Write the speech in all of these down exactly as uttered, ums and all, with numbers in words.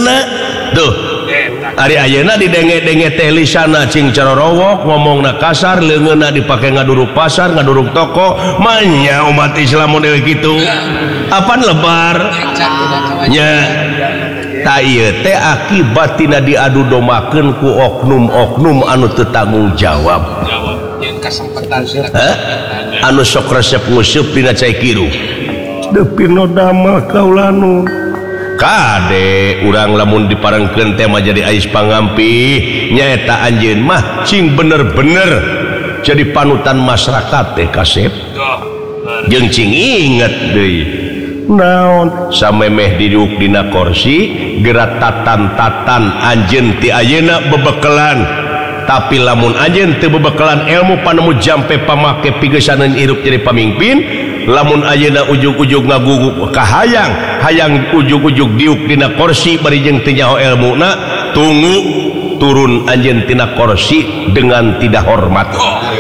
leungeunna tuh ari ayeuna didenge-denge teh lisana cing carorowok ngomongna kasar leungeunna dipake ngaduruk pasar ngaduruk toko manya umat Islam model kitu apaan lebar nya ta ieu teh akibatina diadu domakeun ku oknum-oknum anu teu tanggung jawab anu sok resep nguseup dina cai kiru depino damel kaulanu kade urang lamun diparengkeun teh mah jadi ais pangampi nyaeta anjeun mah cing bener-bener jadi panutan masyarakat teh kasep jeung cing inget deui naon samemeh diduk dina kursi gerak tatan-tatan anjeun ti ayeuna bebekelan tapi lamun anjeun teu bebekelan ilmu panemu jampe pamake pigesaneun hirup jadi pamimpin lamun ayeuna ujug-ujug ngaguguk kahayang hayang ujug-ujug diuk dina kursi bari jeung teu nyaho ilmuna tunggu turun anjeun tina kursi dengan tidak hormat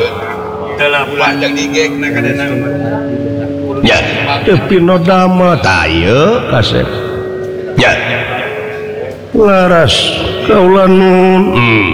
ya tapi no dama tayo kasep ya laras kaulanun hmm.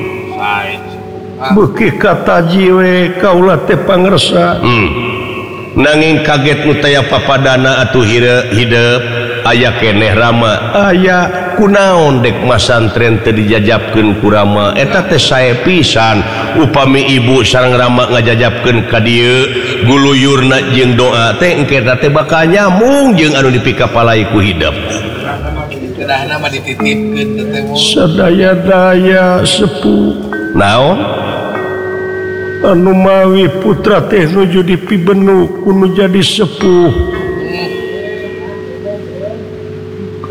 beuki kata jiwe kaula teh pangersa hmm. nanging kaget nu taya papadana atuh hidup aya keneh rama aya kunaon dek masantren teu dijajabkeun ku rama eta teh sae pisan upami ibu sareng rama ngajajabkeun ka dieu guluyurna jeung doa teh engke teh bakal nyambung jeung anu dipikapalai ku hidup kedahna mah dititipkeun teh sadaya-daya sepuh naon anu mawi putra teh nuju dipibenuh kudu jadi sepuh